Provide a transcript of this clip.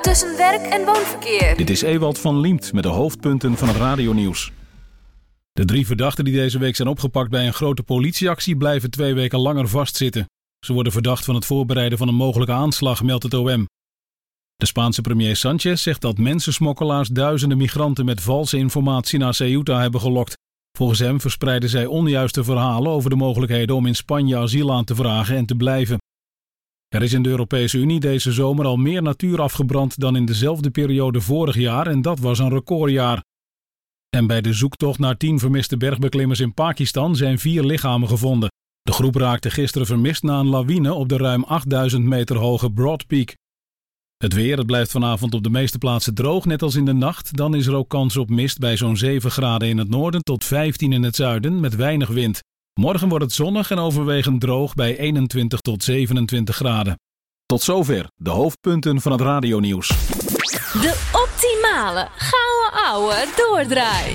tussen werk en woonverkeer. Dit is Ewald van Liemt met de hoofdpunten van het radionieuws. De 3 verdachten die deze week zijn opgepakt bij een grote politieactie blijven 2 weken langer vastzitten. Ze worden verdacht van het voorbereiden van een mogelijke aanslag, meldt het OM. De Spaanse premier Sanchez zegt dat mensensmokkelaars duizenden migranten met valse informatie naar Ceuta hebben gelokt. Volgens hem verspreiden zij onjuiste verhalen over de mogelijkheden om in Spanje asiel aan te vragen en te blijven. Er is in de Europese Unie deze zomer al meer natuur afgebrand dan in dezelfde periode vorig jaar en dat was een recordjaar. En bij de zoektocht naar 10 vermiste bergbeklimmers in Pakistan zijn 4 lichamen gevonden. De groep raakte gisteren vermist na een lawine op de ruim 8000 meter hoge Broad Peak. Het weer, het blijft vanavond op de meeste plaatsen droog, net als in de nacht. Dan is er ook kans op mist bij zo'n 7 graden in het noorden tot 15 in het zuiden met weinig wind. Morgen wordt het zonnig en overwegend droog bij 21 tot 27 graden. Tot zover de hoofdpunten van het radionieuws. De optimale gouden ouwe doordraai.